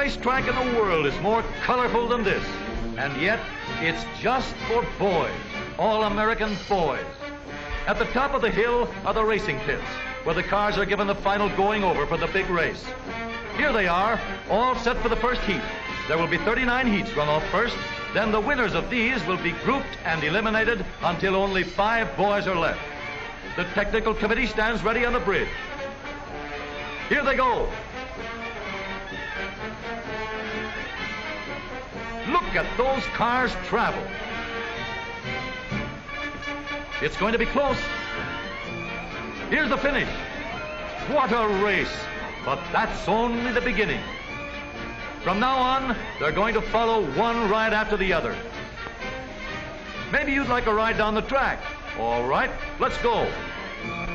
racetrack in the world is more colorful than this. And yet, it's just for boys, all American boys. At the top of the hill are the racing pits, where the cars are given the final going over for the big race. Here they are, all set for the first heat. There will be 39 heats run off first. Then the winners of these will be grouped and eliminated until only 5 boys are left. The technical committee stands ready on the bridge. Here they go. Look at those cars travel. It's going to be close. Here's the finish. What a race. But that's only the beginning. From now on, they're going to follow one ride after the other. Maybe you'd like a ride down the track. All right, let's go.